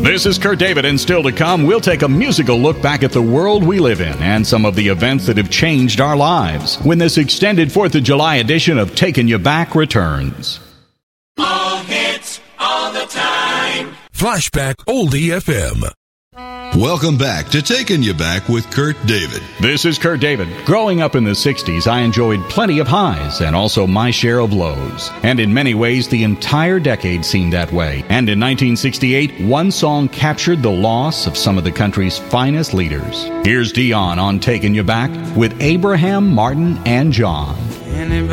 This is Kurt David, and still to come, we'll take a musical look back at the world we live in and some of the events that have changed our lives when this extended 4th of July edition of Taking You Back returns. All hits, all the time. Flashback Oldie FM. Welcome back to Taking You Back with Kurt David. This is Kurt David. Growing up in the 60s, I enjoyed plenty of highs and also my share of lows. And in many ways, the entire decade seemed that way. And in 1968, one song captured the loss of some of the country's finest leaders. Here's Dion on Taking You Back with Abraham, Martin, and John.